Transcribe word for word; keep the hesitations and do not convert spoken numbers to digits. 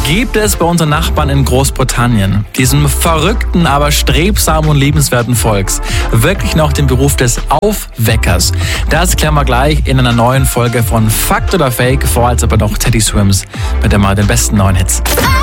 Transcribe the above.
gibt es bei unseren Nachbarn in Großbritannien, diesem verrückten, aber strebsamen und liebenswerten Volks, wirklich noch den Beruf des Aufweckers? Das klären wir gleich in einer neuen Folge von Fakt oder Fake, vorher als aber noch Teddy Swims mit immer den besten neuen Hits.